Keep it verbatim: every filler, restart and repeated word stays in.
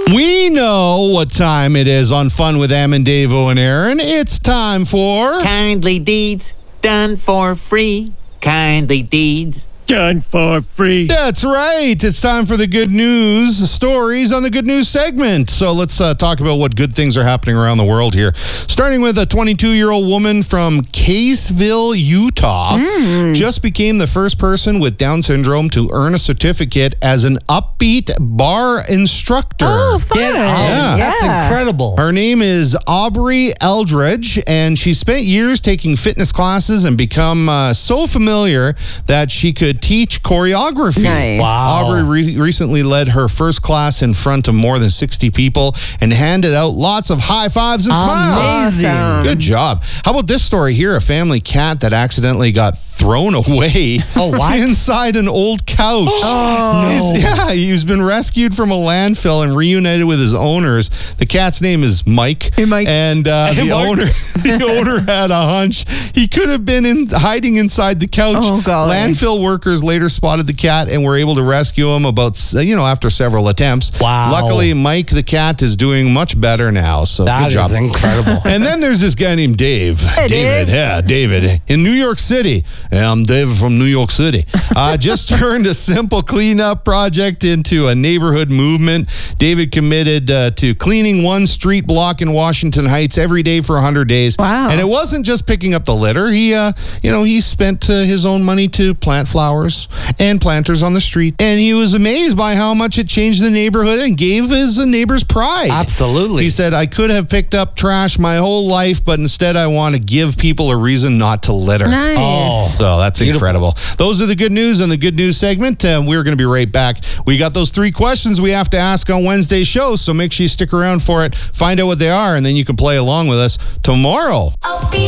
We know what time it is on Fun with Em and Davo and Aaron. It's time for... Kindly deeds done for free. Kindly deeds done for free. That's right. It's time for the good news stories on the good news segment. So let's uh, talk about what good things are happening around the world here. Starting with a twenty-two-year-old woman from Caseville, Utah, mm. just became the first person with Down syndrome to earn a certificate as an upbeat bar instructor. Oh, fun. Get out. Yeah. That's incredible. Her name is Aubrey Eldridge, and she spent years taking fitness classes and become uh, so familiar that she could teach choreography. Nice. Wow. Aubrey re- recently led her first class in front of more than sixty people and handed out lots of high fives and smiles. Amazing. Awesome. Good job. How about this story here? A family cat that accidentally got thrown away Oh, what? inside an old couch. Oh, He's- no. yeah, he's been rescued from a landfill and reunited with his owners. The cat's name is Mike. Hey, Mike. And uh, Hey, the Mark. owner the owner had a hunch he could have been in, hiding inside the couch. Oh, golly. Landfill workers later spotted the cat and were able to rescue him about, you know, after several attempts. Wow. Luckily, Mike the cat is doing much better now. So That good job. is incredible. And then there's this guy named Dave. Hey, David, Dave. yeah, David. In New York City. Yeah, I'm David from New York City. Uh, just turned a simple cleanup project into a neighborhood movement. David committed uh, to cleaning one street block in Washington Heights every day for one hundred days. Wow. And it wasn't just picking up the litter. He, uh, you know, he spent uh, his own money to plant flowers and planters on the street. And he was amazed by how much it changed the neighborhood and gave his uh, neighbors pride. Absolutely. He said, I could have picked up trash my whole life, but instead I want to give people a reason not to litter. Nice. Oh. So that's Beautiful. incredible. Those are the good news on the good news segment. Uh, we're going to be right back. We got those three questions we have to ask on Wednesday's show, so make sure you stick around for it. Find out what they are, and then you can play along with us tomorrow. O B